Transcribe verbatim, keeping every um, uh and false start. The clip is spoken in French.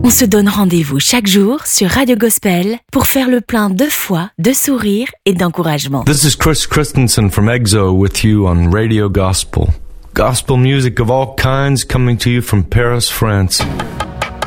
On se donne rendez-vous chaque jour sur Radio Gospel pour faire le plein de foi, de sourire et d'encouragement. This is Chris Christensen from EXO with you on Radio Gospel. Gospel music of all kinds coming to you from Paris, France.